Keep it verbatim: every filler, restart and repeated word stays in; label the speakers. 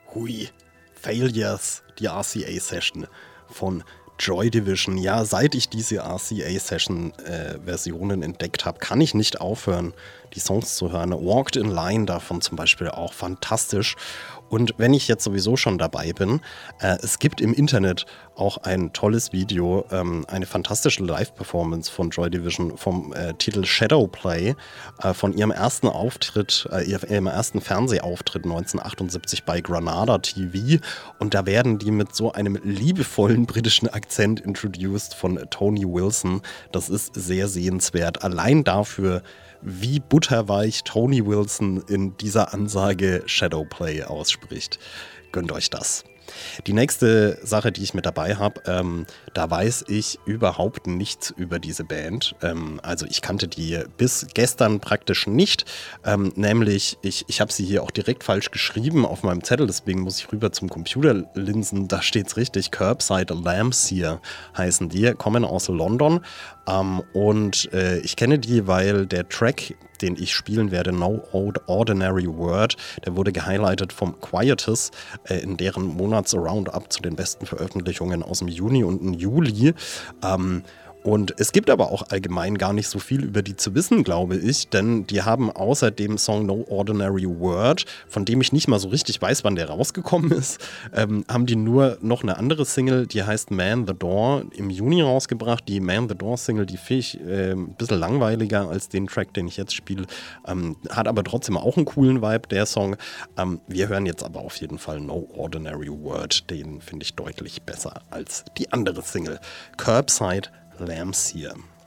Speaker 1: Hui, Failures, die R C A-Session von Joy Division. Ja, seit ich diese R C A-Session-Versionen äh, entdeckt habe, kann ich nicht aufhören, die Songs zu hören. Walked in Line davon zum Beispiel auch fantastisch. Und wenn ich jetzt sowieso schon dabei bin, äh, es gibt im Internet auch ein tolles Video, ähm, eine fantastische Live-Performance von Joy Division vom äh, Titel Shadowplay, äh, von ihrem ersten Auftritt, äh, ihrem ersten Fernsehauftritt neunzehnhundertachtundsiebzig bei Granada T V. Und da werden die mit so einem liebevollen britischen Akzent introduced von Tony Wilson. Das ist sehr sehenswert. Allein dafür, wie butterweich Tony Wilson in dieser Ansage Shadowplay ausspricht. Gönnt euch das. Die nächste Sache, die ich mit dabei habe, ähm, da weiß ich überhaupt nichts über diese Band. Ähm, also ich kannte die bis gestern praktisch nicht. Ähm, nämlich, ich, ich habe sie hier auch direkt falsch geschrieben auf meinem Zettel, deswegen muss ich rüber zum Computerlinsen. Da steht's richtig, Curbside Lamps hier heißen die, kommen aus London. Ähm, und äh, ich kenne die, weil der Track, den ich spielen werde, No Ordinary Word, der wurde gehighlightet vom Quietus äh, in deren Monats-Roundup zu den besten Veröffentlichungen aus dem Juni und dem Juli. Ähm, Und es gibt aber auch allgemein gar nicht so viel über die zu wissen, glaube ich, denn die haben außer dem Song No Ordinary Word, von dem ich nicht mal so richtig weiß, wann der rausgekommen ist, ähm, haben die nur noch eine andere Single, die heißt Man the Door, im Juni rausgebracht. Die Man the Door Single, die finde ich äh, ein bisschen langweiliger als den Track, den ich jetzt spiele, ähm, hat aber trotzdem auch einen coolen Vibe, der Song. Ähm, wir hören jetzt aber auf jeden Fall No Ordinary Word, den finde ich deutlich besser als die andere Single. Curbside Lamps hier.